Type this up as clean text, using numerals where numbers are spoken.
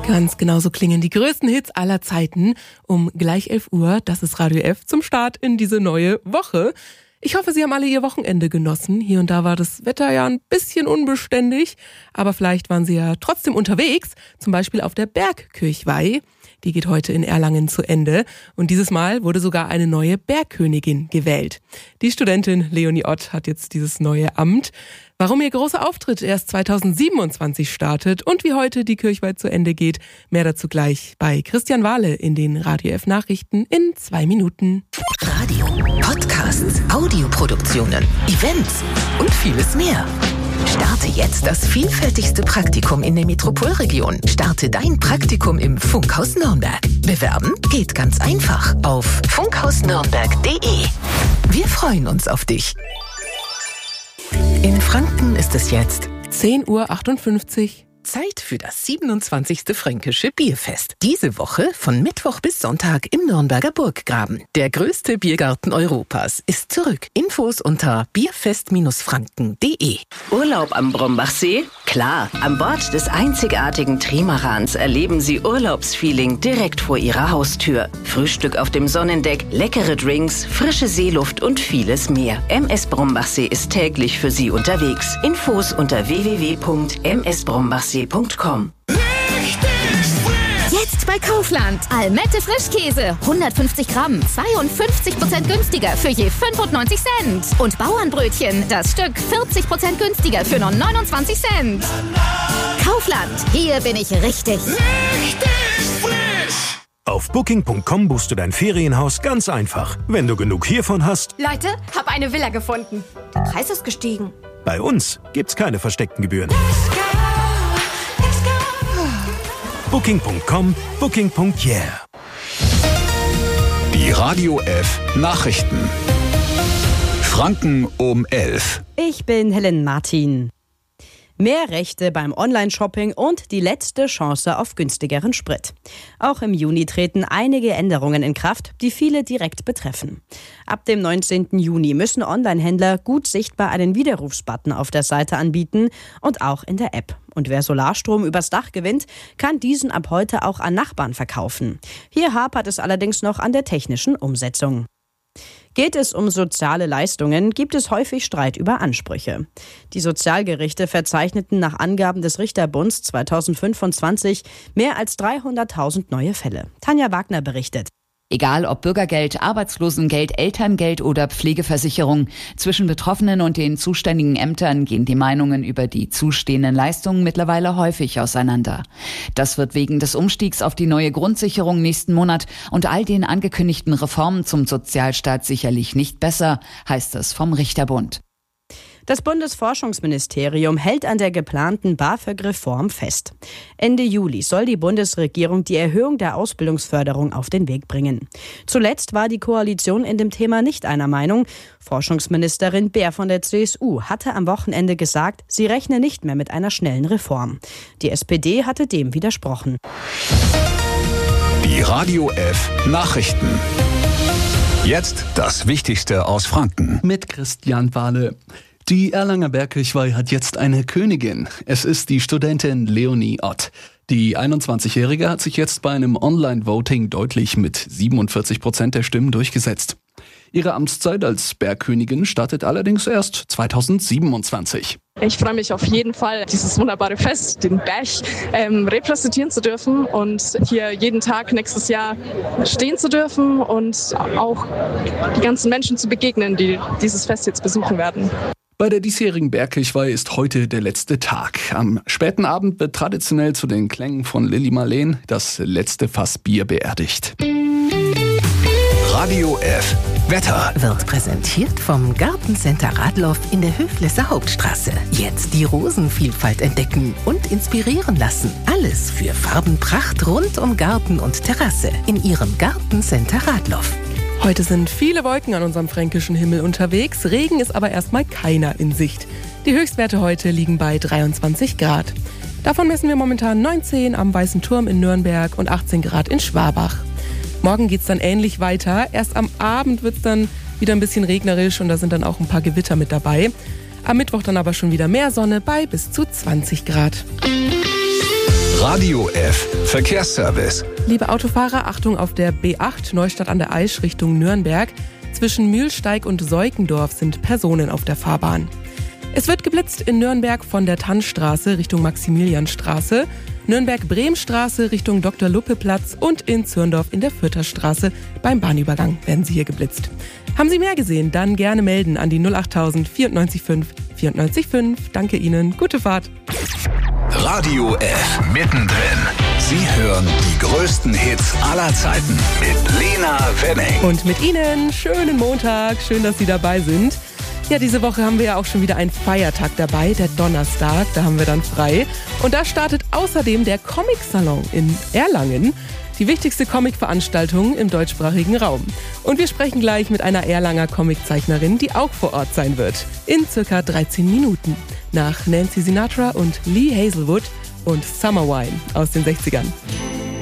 Ganz genau so klingen die größten Hits aller Zeiten um gleich 11 Uhr. Das ist Radio F zum Start in diese neue Woche. Ich hoffe, Sie haben alle Ihr Wochenende genossen. Hier und da war das Wetter ja ein bisschen unbeständig, aber vielleicht waren Sie ja trotzdem unterwegs, zum Beispiel auf der Bergkirchweih. Die geht heute in Erlangen zu Ende und dieses Mal wurde sogar eine neue Bergkönigin gewählt. Die Studentin Leonie Ott hat jetzt dieses neue Amt. Warum ihr großer Auftritt erst 2027 startet und wie heute die Kirchweih zu Ende geht, mehr dazu gleich bei Christian Wahle in den Radio F Nachrichten in 2 Minuten. Radio, Podcasts, Audioproduktionen, Events und vieles mehr. Starte jetzt das vielfältigste Praktikum in der Metropolregion. Starte dein Praktikum im Funkhaus Nürnberg. Bewerben geht ganz einfach auf funkhausnürnberg.de. Wir freuen uns auf dich. In Franken ist es jetzt 10:58 Uhr. Zeit für das 27. Fränkische Bierfest. Diese Woche von Mittwoch bis Sonntag im Nürnberger Burggraben. Der größte Biergarten Europas ist zurück. Infos unter bierfest-franken.de. Urlaub am Brombachsee? Klar, an Bord des einzigartigen Trimarans erleben Sie Urlaubsfeeling direkt vor Ihrer Haustür. Frühstück auf dem Sonnendeck, leckere Drinks, frische Seeluft und vieles mehr. MS Brombachsee ist täglich für Sie unterwegs. Infos unter www.msbrombachsee.com. Jetzt bei Kaufland. Almette Frischkäse. 150 Gramm. 52% günstiger für je 95 Cent. Und Bauernbrötchen. Das Stück 40% günstiger für nur 29 Cent. Kaufland. Hier bin ich richtig. Auf Booking.com buchst du dein Ferienhaus ganz einfach. Wenn du genug hiervon hast. Leute, hab eine Villa gefunden. Der Preis ist gestiegen. Bei uns gibt's keine versteckten Gebühren. Booking.com, Booking.yeah. Die Radio F Nachrichten. Franken um 11. Ich bin Helen Martin. Mehr Rechte beim Online-Shopping und die letzte Chance auf günstigeren Sprit. Auch im Juni treten einige Änderungen in Kraft, die viele direkt betreffen. Ab dem 19. Juni müssen Online-Händler gut sichtbar einen Widerrufsbutton auf der Seite anbieten und auch in der App. Und wer Solarstrom übers Dach gewinnt, kann diesen ab heute auch an Nachbarn verkaufen. Hier hapert es allerdings noch an der technischen Umsetzung. Geht es um soziale Leistungen, gibt es häufig Streit über Ansprüche. Die Sozialgerichte verzeichneten nach Angaben des Richterbunds 2025 mehr als 300.000 neue Fälle. Tanja Wagner berichtet. Egal ob Bürgergeld, Arbeitslosengeld, Elterngeld oder Pflegeversicherung, zwischen Betroffenen und den zuständigen Ämtern gehen die Meinungen über die zustehenden Leistungen mittlerweile häufig auseinander. Das wird wegen des Umstiegs auf die neue Grundsicherung nächsten Monat und all den angekündigten Reformen zum Sozialstaat sicherlich nicht besser, heißt es vom Richterbund. Das Bundesforschungsministerium hält an der geplanten BAföG-Reform fest. Ende Juli soll die Bundesregierung die Erhöhung der Ausbildungsförderung auf den Weg bringen. Zuletzt war die Koalition in dem Thema nicht einer Meinung. Forschungsministerin Beer von der CSU hatte am Wochenende gesagt, sie rechne nicht mehr mit einer schnellen Reform. Die SPD hatte dem widersprochen. Die Radio F Nachrichten. Jetzt das Wichtigste aus Franken. Mit Christian Wahle. Die Erlanger Bergkirchweih hat jetzt eine Königin. Es ist die Studentin Leonie Ott. Die 21-Jährige hat sich jetzt bei einem Online-Voting deutlich mit 47% der Stimmen durchgesetzt. Ihre Amtszeit als Bergkönigin startet allerdings erst 2027. Ich freue mich auf jeden Fall, dieses wunderbare Fest, den Berg, repräsentieren zu dürfen und hier jeden Tag nächstes Jahr stehen zu dürfen und auch die ganzen Menschen zu begegnen, die dieses Fest jetzt besuchen werden. Bei der diesjährigen Bergkirchweih ist heute der letzte Tag. Am späten Abend wird traditionell zu den Klängen von Lilly Marleen das letzte Fass Bier beerdigt. Radio F Wetter wird präsentiert vom Gartencenter Radloff in der Höflesser Hauptstraße. Jetzt die Rosenvielfalt entdecken und inspirieren lassen. Alles für Farbenpracht rund um Garten und Terrasse in Ihrem Gartencenter Radloff. Heute sind viele Wolken an unserem fränkischen Himmel unterwegs, Regen ist aber erstmal keiner in Sicht. Die Höchstwerte heute liegen bei 23 Grad. Davon messen wir momentan 19 am Weißen Turm in Nürnberg und 18 Grad in Schwabach. Morgen geht's dann ähnlich weiter. Erst am Abend wird's dann wieder ein bisschen regnerisch und da sind dann auch ein paar Gewitter mit dabei. Am Mittwoch dann aber schon wieder mehr Sonne bei bis zu 20 Grad. Radio F Verkehrsservice. Liebe Autofahrer, Achtung auf der B8 Neustadt an der Aisch Richtung Nürnberg. Zwischen Mühlsteig und Seukendorf sind Personen auf der Fahrbahn. Es wird geblitzt in Nürnberg von der Tannstraße Richtung Maximilianstraße, Nürnberg-Bremstraße Richtung Dr.-Luppe-Platz und in Zürndorf in der Fürtherstraße beim Bahnübergang werden Sie hier geblitzt. Haben Sie mehr gesehen? Dann gerne melden an die 08000 94 94 5. Danke Ihnen. Gute Fahrt. Radio F mittendrin. Sie hören die größten Hits aller Zeiten mit Lena Wenning. Und mit Ihnen schönen Montag. Schön, dass Sie dabei sind. Ja, diese Woche haben wir ja auch schon wieder einen Feiertag dabei, der Donnerstag, da haben wir dann frei. Und da startet außerdem der Comic-Salon in Erlangen, die wichtigste Comic-Veranstaltung im deutschsprachigen Raum. Und wir sprechen gleich mit einer Erlanger Comiczeichnerin, die auch vor Ort sein wird, in circa 13 Minuten. Nach Nancy Sinatra und Lee Hazelwood und Summer Wine aus den 60ern.